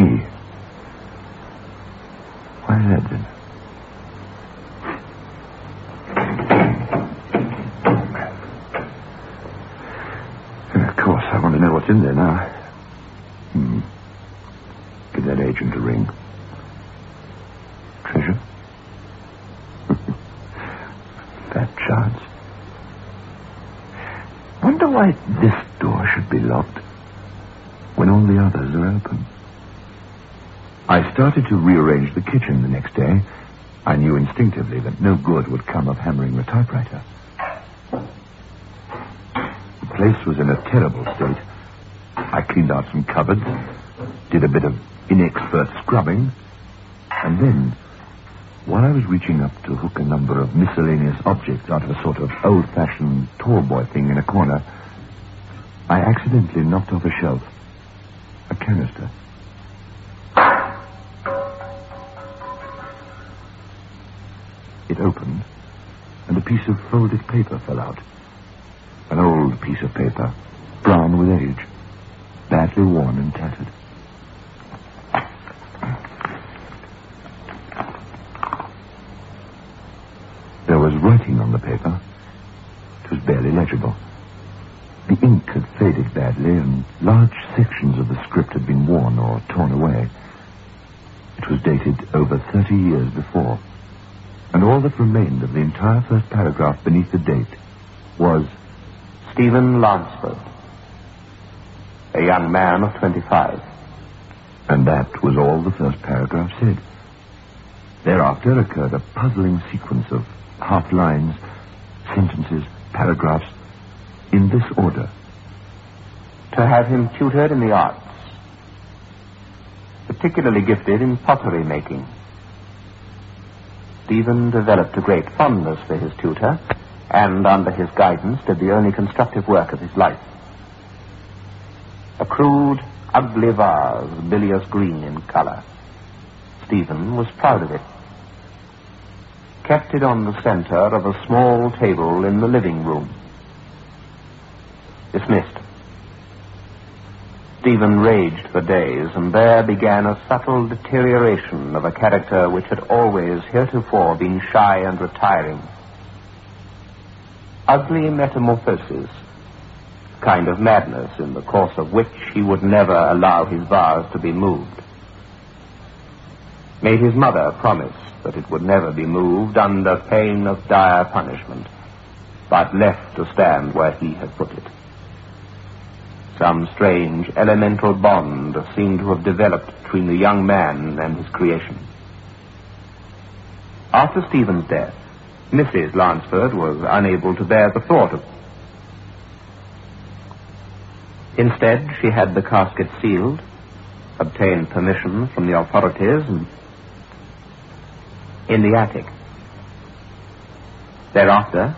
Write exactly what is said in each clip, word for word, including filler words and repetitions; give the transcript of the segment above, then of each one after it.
key. Why is that, then? And of course, I want to know what's in there now. Hmm. Give that agent a ring. Treasure? Fat chance. Wonder why this door should be locked when all the others are open. I started to rearrange the kitchen the next day. I knew instinctively that no good would come of hammering the typewriter. The place was in a terrible state. I cleaned out some cupboards, did a bit of inexpert scrubbing, and then, while I was reaching up to hook a number of miscellaneous objects out of a sort of old-fashioned tall boy thing in a corner, I accidentally knocked off a shelf a canister. It opened, and a piece of folded paper fell out. An old piece of paper, brown with age, badly worn and tattered. There was writing on the paper. It was barely legible. The ink had faded badly, and large sections of the script had been worn or torn away. It was dated over thirty years before, and all that remained of the entire first paragraph beneath the date was Stephen Lansford, a young man of twenty-five. And that was all the first paragraph said. Thereafter occurred a puzzling sequence of half lines, sentences, paragraphs, in this order. To have him tutored in the arts, particularly gifted in pottery making. Stephen developed a great fondness for his tutor, and under his guidance did the only constructive work of his life. A crude, ugly vase, bilious green in color. Stephen was proud of it. Kept it on the center of a small table in the living room. Dismissed. Stephen raged for days, and there began a subtle deterioration of a character which had always heretofore been shy and retiring. Ugly metamorphosis, kind of madness in the course of which he would never allow his vase to be moved. Made his mother promise that it would never be moved under pain of dire punishment, but left to stand where he had put it. Some strange elemental bond seemed to have developed between the young man and his creation. After Stephen's death, Missus Lansford was unable to bear the thought of. Instead, she had the casket sealed, obtained permission from the authorities, and in the attic. Thereafter,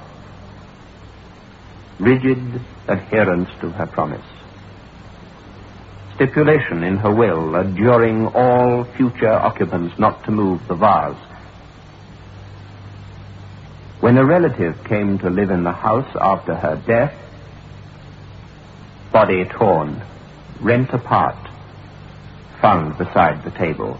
rigid adherence to her promise. Stipulation in her will adjuring all future occupants not to move the vase. When a relative came to live in the house after her death, body torn, rent apart, found beside the table.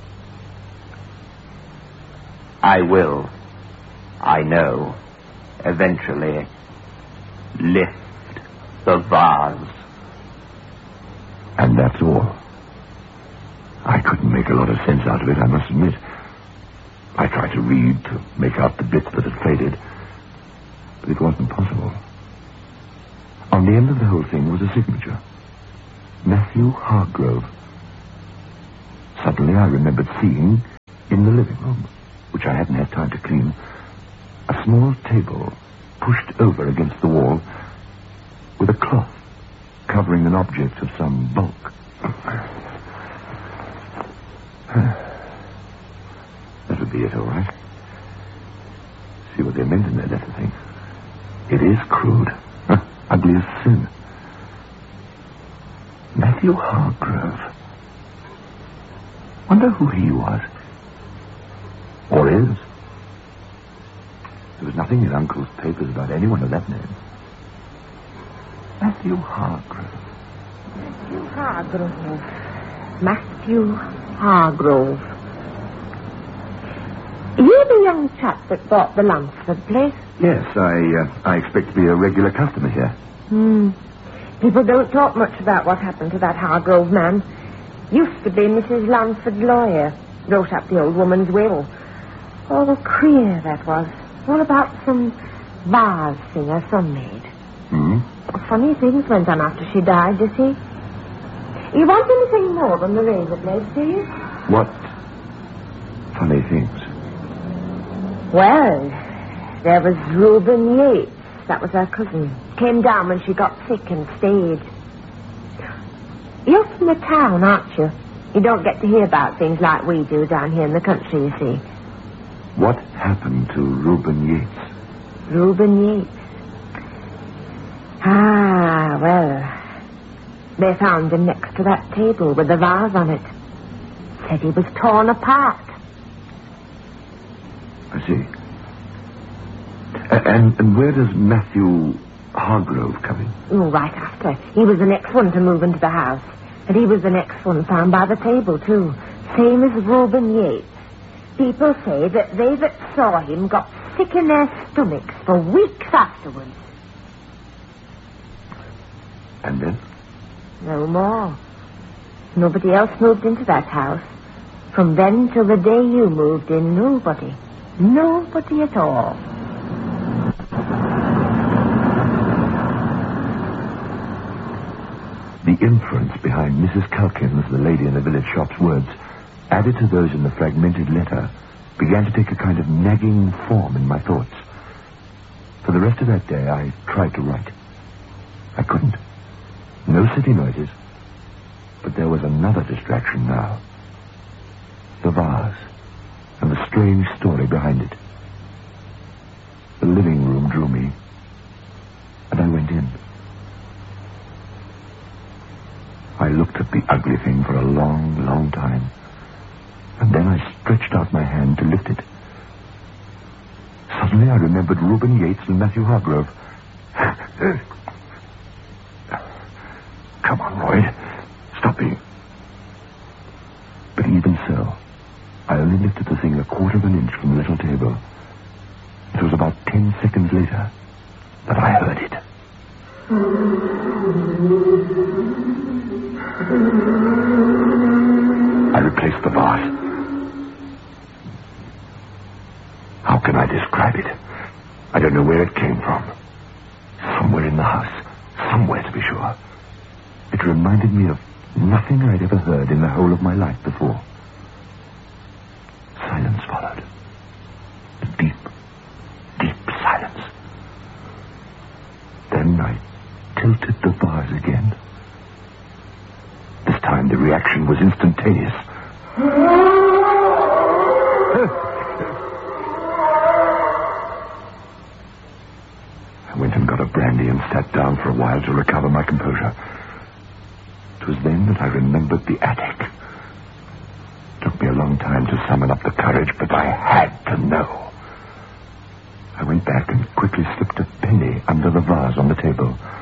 I will, I know, eventually lift the vase. And that's all. I couldn't make a lot of sense out of it, I must admit. I tried to read, to make out the bits that had faded, but it wasn't possible. On the end of the whole thing was a signature. Matthew Hargrove. Suddenly I remembered seeing, in the living room, which I hadn't had time to clean, a small table pushed over against the wall with a cloth covering an object of some bulk. That would be it, all right. See what they meant in that letter thing. It is crude. Huh? Ugly as sin. Matthew Hargrove. Wonder who he was. Or is. There was nothing in Uncle's papers about anyone of that name. Matthew Hargrove. Matthew Hargrove. Matthew Hargrove. You the young chap that bought the Lunsford place? Yes, I uh, I expect to be a regular customer here. Hmm. People don't talk much about what happened to that Hargrove man. Used to be Missus Lunsford's lawyer. Wrote up the old woman's will. Oh, queer that was. All about some vase thing her son made. Hmm? Funny things went on after she died, you see. You want anything more than the razor blades, do you? What funny things? Well, there was Reuben Yates. That was her cousin. Came down when she got sick and stayed. You're from the town, aren't you? You don't get to hear about things like we do down here in the country, you see. What happened to Reuben Yates? Reuben Yates. Ah, well, they found him next to that table with the vase on it. Said he was torn apart. I see. A- and, and where does Matthew Hargrove come in? Oh, right after. He was the next one to move into the house. And he was the next one found by the table, too. Same as Reuben Yates. People say that they that saw him got sick in their stomachs for weeks afterwards. And then? No more. Nobody else moved into that house. From then till the day you moved in, nobody. Nobody at all. The inference behind Missus Culkin's, the lady in the village shop's words, added to those in the fragmented letter, began to take a kind of nagging form in my thoughts. For the rest of that day, I tried to write. I couldn't. No city noises. But there was another distraction now. The vase, and the strange story behind it. The living room drew me, and I went in. I looked at the ugly thing for a long, long time, and then I stretched out my hand to lift it. Suddenly I remembered Reuben Yates and Matthew Hargrove. Come on, Lloyd. Stop me. But even so, I only lifted the thing a quarter of an inch from the little table. It was about ten seconds later that I heard it. I replaced the vase. How can I describe it? I don't know where it came from. Somewhere in the house. Somewhere, to be sure. It reminded me of nothing I'd ever heard in the whole of my life before. Silence followed. Deep, deep silence. Then I tilted the vase again. This time the reaction was instantaneous. I went and got a brandy and sat down for a while to recover my composure. It was then that I remembered the attic. It took me a long time to summon up the courage, but I had to know. I went back and quickly slipped a penny under the vase on the table.